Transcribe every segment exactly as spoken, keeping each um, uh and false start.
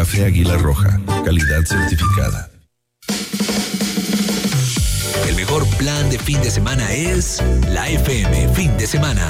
Café Águila Roja, calidad certificada. El mejor plan de fin de semana es la F M Fin de Semana.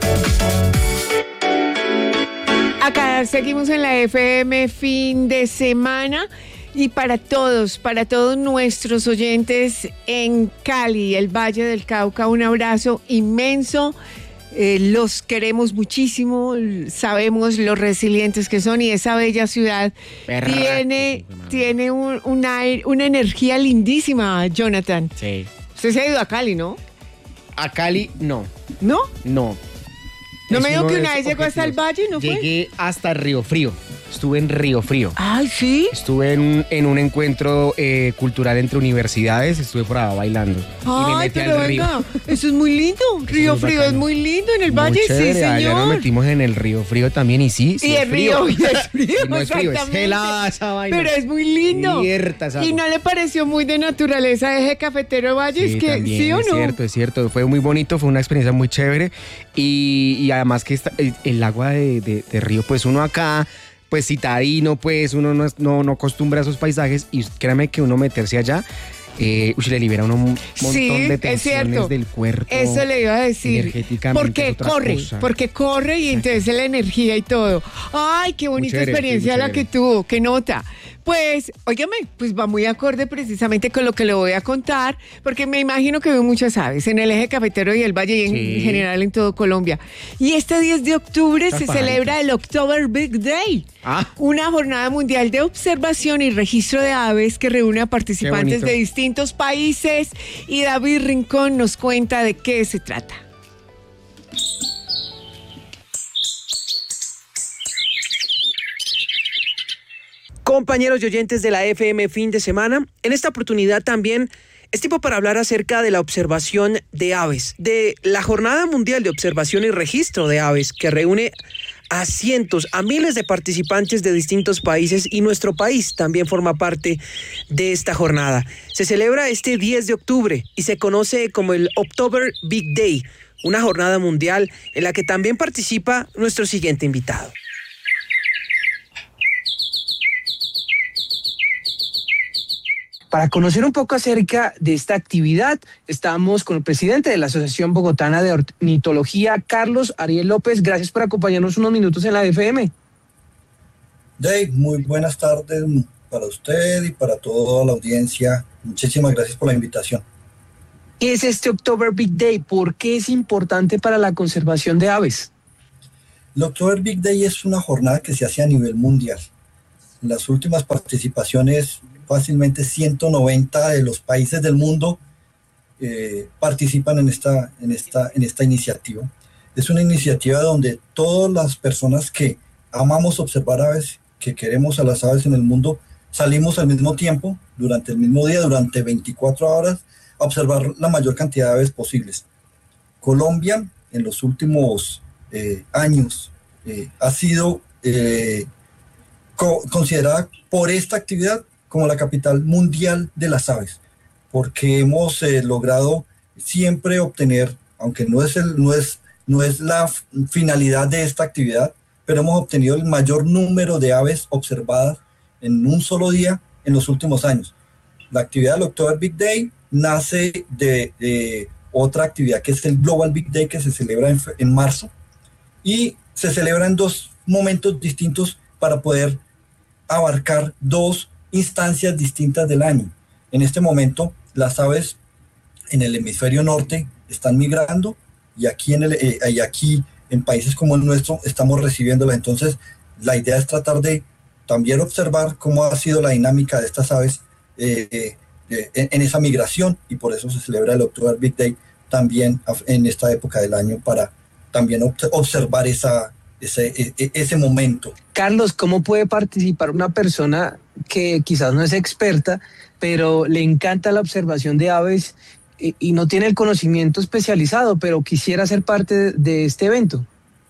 Acá seguimos en la F M Fin de Semana y para todos, para todos nuestros oyentes en Cali, el Valle del Cauca, un abrazo inmenso. Eh, los queremos muchísimo, sabemos lo resilientes que son y esa bella ciudad Perra, tiene, tiene un, un aire, una energía lindísima, Jonathan. Sí. Usted se ha ido a Cali, ¿no? A Cali, no. ¿No? No. ¿No es me dijo que de una vez llegó hasta el Valle y no fue? Llegué hasta Río Frío. Estuve en Río Frío. Ay, ¿sí? Estuve en un, en un encuentro eh, cultural entre universidades. Estuve por allá bailando. Ay, y me metí pero al río. venga, eso es muy lindo. Río es muy Frío bacano. es muy lindo en el Muy Valle, chévere, sí, allá nos señor. metimos en el Río Frío también y sí, sí Y es el río, y es frío, Y no es frío, es exactamente. helada esa vaina. Pero es muy lindo. Cierta esa ¿Y agua. no le pareció muy de naturaleza eje cafetero Valle? Sí, ¿Es que también, sí o es no? cierto, es cierto. Fue muy bonito, fue una experiencia muy chévere. Y, y además que esta- el, el agua de, de- de río, pues uno acá, pues citadino, pues uno no, es- no, no acostumbra a esos paisajes. Y créame que uno meterse allá, eh, uy, le libera a uno un montón Sí, de es tensiones cierto. del cuerpo. Eso le iba a decir. Energéticamente Porque es otra corre, cosa. porque corre y entonces la energía y todo. Ay, qué bonita chévere, experiencia sí, muy la que chévere. tuvo, qué nota. Pues, óigame, pues va muy acorde precisamente con lo que le voy a contar, porque me imagino que veo muchas aves en el eje cafetero y el Valle y en Sí. general en todo Colombia. Y este diez de octubre Estas se pajaritas. celebra el October Big Day. Ah. Una jornada mundial de observación y registro de aves que reúne a participantes bonito. de distintos países y David Rincón nos cuenta de qué se trata. Compañeros y oyentes de la F M Fin de Semana, en esta oportunidad también es tiempo para hablar acerca de la observación de aves, de la Jornada Mundial de Observación y Registro de Aves, que reúne a cientos, a miles de participantes de distintos países y nuestro país también forma parte de esta jornada. Se celebra este diez de octubre y se conoce como el October Big Day, una jornada mundial en la que también participa nuestro siguiente invitado. Para conocer un poco acerca de esta actividad, estamos con el presidente de la Asociación Bogotana de Ornitología, Carlos Ariel López. Gracias por acompañarnos unos minutos en la F M. Dave, muy buenas tardes para usted y para toda la audiencia. Muchísimas gracias por la invitación. ¿Qué es este October Big Day? ¿Por qué es importante para la conservación de aves? El October Big Day es una jornada que se hace a nivel mundial. En las últimas participaciones, fácilmente ciento noventa de los países del mundo eh, participan en esta, en, esta, en esta iniciativa. Es una iniciativa donde todas las personas que amamos observar aves, que queremos a las aves en el mundo, salimos al mismo tiempo, durante el mismo día, durante veinticuatro horas, a observar la mayor cantidad de aves posibles. Colombia, en los últimos eh, años, eh, ha sido eh, co- considerada por esta actividad como la capital mundial de las aves, porque hemos eh, logrado siempre obtener, aunque no es, el, no, es, no es la f- finalidad de esta actividad, pero hemos obtenido el mayor número de aves observadas en un solo día en los últimos años. La actividad del October Big Day nace de, de otra actividad que es el Global Big Day, que se celebra en, fe- en marzo, y se celebra en dos momentos distintos para poder abarcar dos instancias distintas del año. En este momento, las aves en el hemisferio norte están migrando y aquí en, el, eh, y aquí en países como el nuestro estamos recibiéndolas. Entonces, la idea es tratar de también observar cómo ha sido la dinámica de estas aves eh, eh, en, en esa migración, y por eso se celebra el October Big Day también en esta época del año, para también observar esa, ese, ese momento. Carlos, ¿cómo puede participar una persona que quizás no es experta, pero le encanta la observación de aves y, y no tiene el conocimiento especializado, pero quisiera ser parte de, de este evento?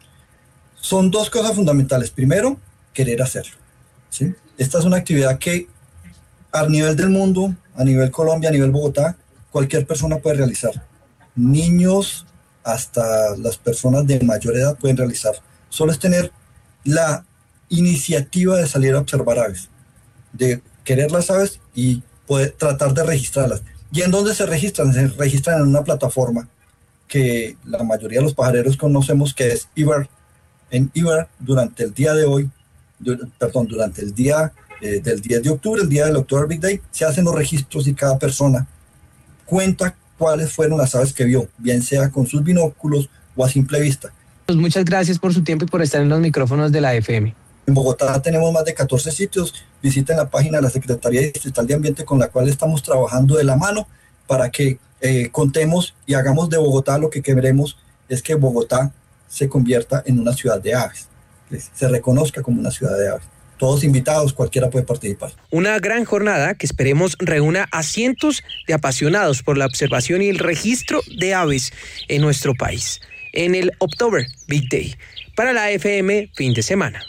Son dos cosas fundamentales. Primero, querer hacerlo, ¿sí? Esta es una actividad que a nivel del mundo, a nivel Colombia, a nivel Bogotá, cualquier persona puede realizar. Niños hasta las personas de mayor edad pueden realizar. Solo es tener la iniciativa de salir a observar aves, de querer las aves y poder tratar de registrarlas. ¿Y en dónde se registran? Se registran en una plataforma que la mayoría de los pajareros conocemos, que es IBER. En IBER, durante el día de hoy, du- perdón, durante el día eh, del diez de octubre, el día del October Big Day, se hacen los registros y cada persona cuenta cuáles fueron las aves que vio, bien sea con sus binóculos o a simple vista. Pues muchas gracias por su tiempo y por estar en los micrófonos de la F M. En Bogotá tenemos más de catorce sitios. Visiten la página de la Secretaría Distrital de Ambiente, con la cual estamos trabajando de la mano para que eh, contemos y hagamos de Bogotá lo que queremos, es que Bogotá se convierta en una ciudad de aves, que se reconozca como una ciudad de aves. Todos invitados, cualquiera puede participar. Una gran jornada que esperemos reúna a cientos de apasionados por la observación y el registro de aves en nuestro país, en el October Big Day, para la F M Fin de Semana.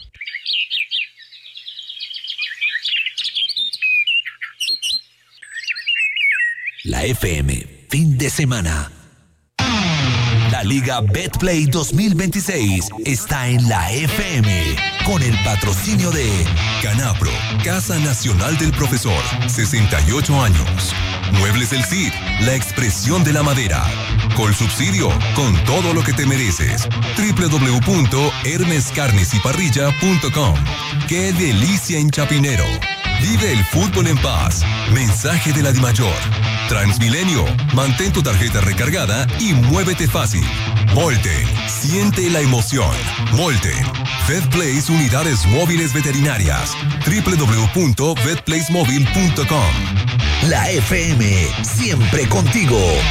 La F M Fin de Semana. La Liga Betplay dos mil veintiséis está en la F M con el patrocinio de Canapro, Casa Nacional del Profesor, sesenta y ocho años. Muebles del Cid, la expresión de la madera. Colsubsidio, con todo lo que te mereces. doble u doble u doble u punto hermes carnes y parrilla punto com. ¡Qué delicia en Chapinero! Vive el fútbol en paz. Mensaje de la Dimayor. Transmilenio, mantén tu tarjeta recargada y muévete fácil. Molten, siente la emoción. Molten, VetPlace Unidades Móviles Veterinarias. doble u doble u doble u punto vet place móvil punto com. la F M, siempre contigo.